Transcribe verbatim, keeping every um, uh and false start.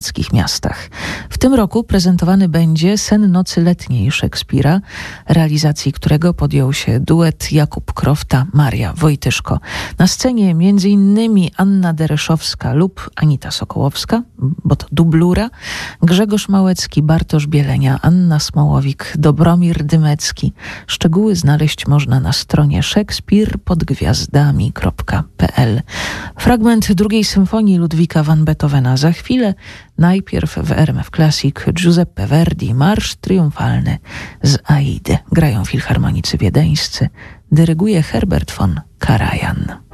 niemieckich miastach. W tym roku prezentowany będzie Sen nocy letniej Szekspira, realizacji którego podjął się duet Jakub Krofta, Maria Wojtyszko. Na scenie między innymi Anna Dereszowska lub Anita Sokołowska, bo to dublura, Grzegorz Małecki, Bartosz Bielenia, Anna Smołowik, Dobromir Dymecki. Szczegóły znaleźć można na stronie szekspir pod gwiazdami kropka p l. Fragment drugiej symfonii Ludwika van Beethovena za chwilę. Najpierw w R M F Classic Giuseppe Verdi, marsz triumfalny z Aidy. Grają filharmonicy wiedeńscy, dyryguje Herbert von Karajan.